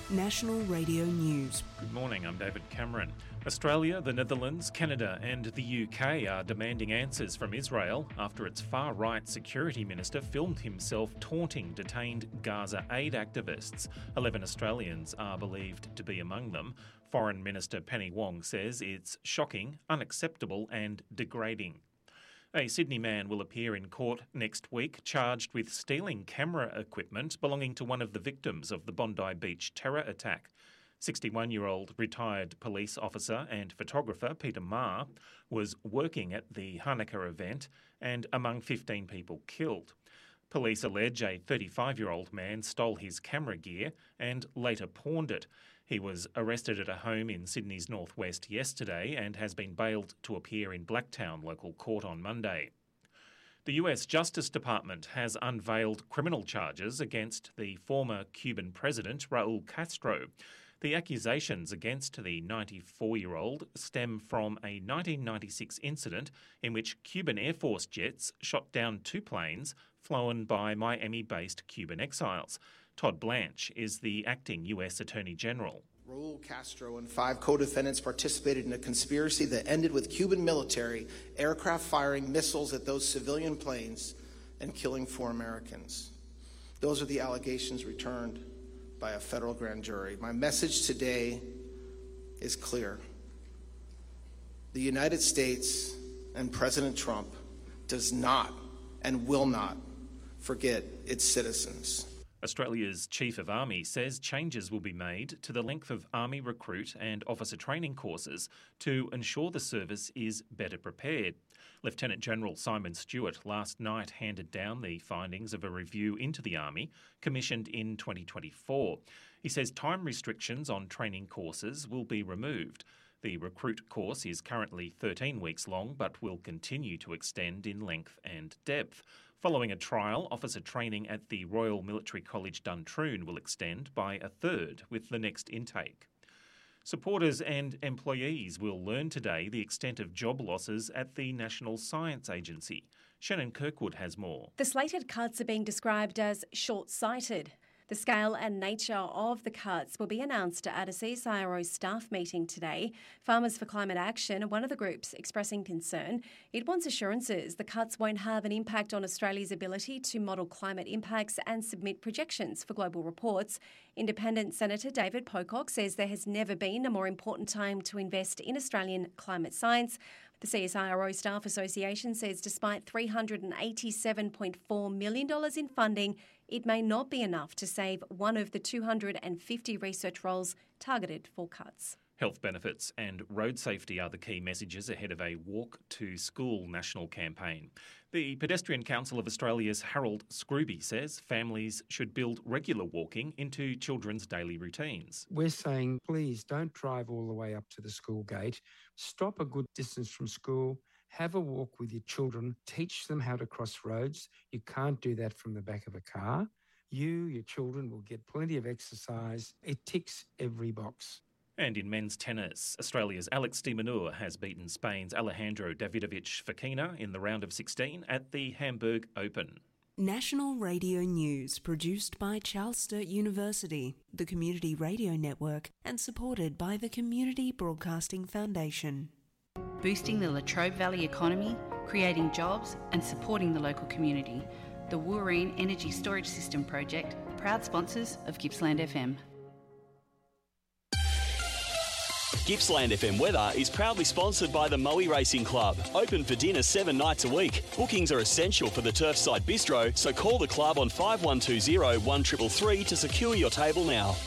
National Radio News. Good morning, I'm David Cameron. Australia, the Netherlands, Canada and the UK are demanding answers from Israel after its far-right security minister filmed himself taunting detained Gaza aid activists. 11 Australians are believed to be among them. Foreign Minister Penny Wong says it's shocking, unacceptable and degrading. A Sydney man will appear in court next week charged with stealing camera equipment belonging to one of the victims of the Bondi Beach terror attack. 61-year-old retired police officer and photographer Peter Marr was working at the Hanukkah event and among 15 people killed. Police allege a 35-year-old man stole his camera gear and later pawned it. He was arrested at a home in Sydney's northwest yesterday and has been bailed to appear in Blacktown local court on Monday. The US Justice Department has unveiled criminal charges against the former Cuban president Raul Castro. The accusations against the 94-year-old stem from a 1996 incident in which Cuban Air Force jets shot down two planes flown by Miami-based Cuban exiles. Todd Blanche is the acting US Attorney General. Raul Castro and 5 co-defendants participated in a conspiracy that ended with Cuban military aircraft firing missiles at those civilian planes and killing 4 Americans. Those are the allegations returned by a federal grand jury. My message today is clear. The United States and President Trump does not and will not forget its citizens. Australia's Chief of Army says changes will be made to the length of Army recruit and officer training courses to ensure the service is better prepared. Lieutenant General Simon Stewart last night handed down the findings of a review into the Army commissioned in 2024. He says time restrictions on training courses will be removed. The recruit course is currently 13 weeks long but will continue to extend in length and depth. Following a trial, officer training at the Royal Military College Duntroon will extend by a third with the next intake. Supporters and employees will learn today the extent of job losses at the National Science Agency. Shannon Kirkwood has more. The slated cuts are being described as short-sighted. The scale and nature of the cuts will be announced at a CSIRO staff meeting today. Farmers for Climate Action are one of the groups expressing concern. It wants assurances the cuts won't have an impact on Australia's ability to model climate impacts and submit projections for global reports. Independent Senator David Pocock says there has never been a more important time to invest in Australian climate science. The CSIRO Staff Association says despite $387.4 million in funding, it may not be enough to save one of the 250 research roles targeted for cuts. Health benefits and road safety are the key messages ahead of a Walk to School national campaign. The Pedestrian Council of Australia's Harold Scrooby says families should build regular walking into children's daily routines. We're saying, please don't drive all the way up to the school gate. Stop a good distance from school. Have a walk with your children. Teach them how to cross roads. You can't do that from the back of a car. Your children will get plenty of exercise. It ticks every box. And in men's tennis, Australia's Alex de Minaur has beaten Spain's Alejandro Davidovich Fokina in the round of 16 at the Hamburg Open. National Radio News, produced by Charles Sturt University, the Community Radio Network, and supported by the Community Broadcasting Foundation. Boosting the Latrobe Valley economy, creating jobs and supporting the local community. The Wooreen Energy Storage System Project, proud sponsors of Gippsland FM. Gippsland FM Weather is proudly sponsored by the Moe Racing Club. Open for dinner 7 nights a week. Bookings are essential for the Turfside Bistro, so call the club on 5120 1333 to secure your table now.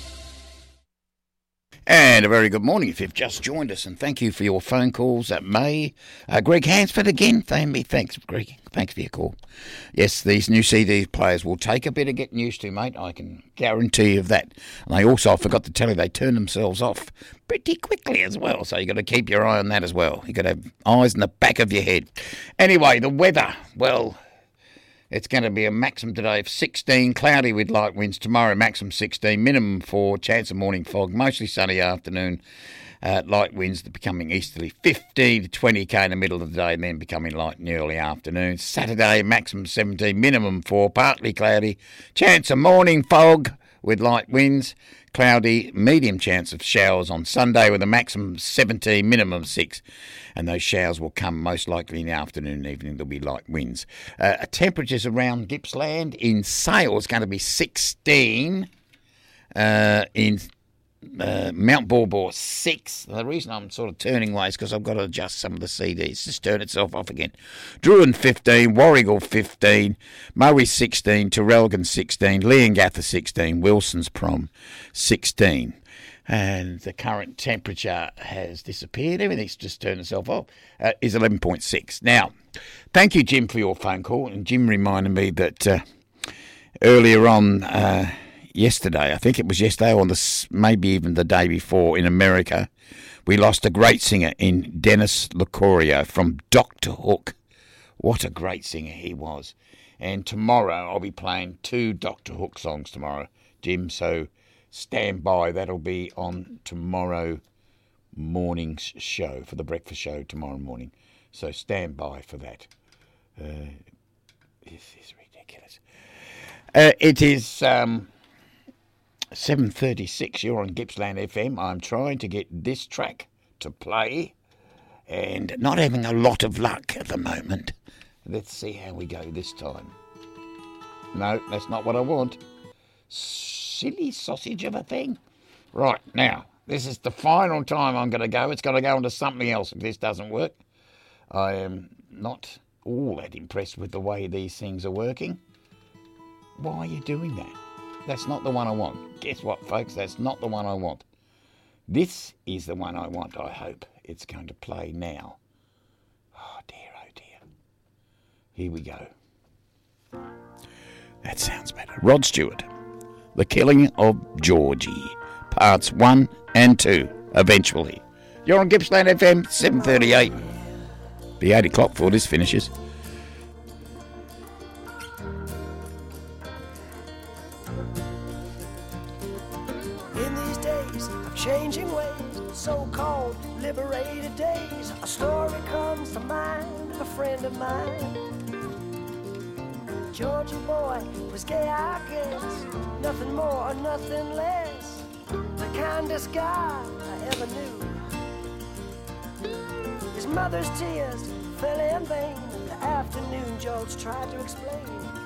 And a very good morning if you've just joined us, and thank you for your phone calls at May. Greg Hansford again, thanks Greg, thanks for your call. Yes, these new CD players will take a bit of getting used to, mate, I can guarantee you of that. And they also, I forgot to tell you, they turn themselves off pretty quickly as well, so you've got to keep your eye on that as well. You've got to have eyes in the back of your head. Anyway, the weather, well, it's going to be a maximum today of 16, cloudy with light winds. Tomorrow, maximum 16, minimum 4, chance of morning fog, mostly sunny afternoon. Light winds becoming easterly, 15 to 20k in the middle of the day and then becoming light in the early afternoon. Saturday, maximum 17, minimum 4, partly cloudy. Chance of morning fog with light winds. Cloudy, medium chance of showers on Sunday with a maximum of 17, minimum of 6. And those showers will come most likely in the afternoon and evening. There'll be light winds. Temperatures around Gippsland in Sale is going to be 16. In Mount Baw 6. The reason I'm sort of turning away is because I've got to adjust some of the CDs. Just turn itself off again. Druin 15, Warragul 15, Moe 16, Terrelgan 16, Leongatha 16, Wilson's Prom 16. And the current temperature has disappeared. Everything's just turned itself off. Is 11.6. Now, thank you, Jim, for your phone call. And Jim reminded me that earlier on yesterday, I think it was yesterday or maybe even the day before in America, we lost a great singer in Dennis Locorio from Dr. Hook. What a great singer he was. And tomorrow I'll be playing 2 Dr. Hook songs tomorrow, Jim, so stand by. That'll be on tomorrow morning's show, for the breakfast show tomorrow morning. So stand by for that. This is ridiculous. It is 7:36. You're on Gippsland FM. I'm trying to get this track to play and not having a lot of luck at the moment. Let's see how we go this time. No, that's not what I want. Silly sausage of a thing. Right, now, this is the final time I'm going to go. It's got to go on to something else if this doesn't work. I am not all that impressed with the way these things are working. Why are you doing that? That's not the one I want. Guess what, folks? That's not the one I want. This is the one I want, I hope. It's going to play now. Oh, dear, oh, dear. Here we go. That sounds better. Rod Stewart. The Killing of Georgie. Parts 1 and 2, eventually. You're on Gippsland FM, 7:38. Be 8 o'clock before this finishes. In these days of changing ways, so-called liberated days, a story comes to mind of a friend of mine. Georgie boy was gay, I guess, nothing more or nothing less, the kindest guy I ever knew. His mother's tears fell in vain. The afternoon George tried to explain